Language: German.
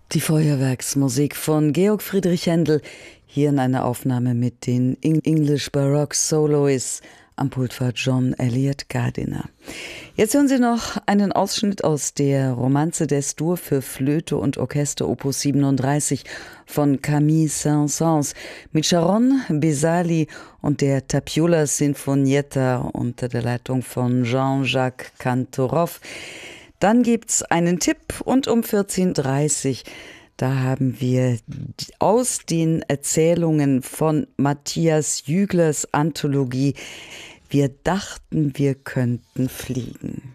Die Feuerwerksmusik von Georg Friedrich Händel, hier in einer Aufnahme mit den English Baroque Soloists. Am Pult war John Elliott Gardiner. Jetzt hören Sie noch einen Ausschnitt aus der Romanze d'Es-Dur für Flöte und Orchester Opus 37 von Camille Saint-Saëns mit Sharon Bezali und der Tapiola Sinfonietta unter der Leitung von Jean-Jacques Kantorov. Dann gibt's einen Tipp und um 14:30 Uhr, da haben wir aus den Erzählungen von Matthias Jüglers Anthologie Wir dachten, wir könnten fliegen.